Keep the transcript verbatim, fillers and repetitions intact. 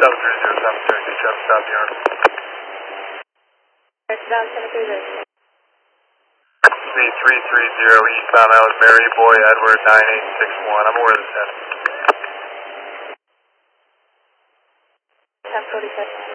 seven three zero seven three, good job, stop the arm. Down seven three zero. C three three zero eastbound, that was Mary Boy Edward nine eight six one, I'm aware of this head. ten forty-seven.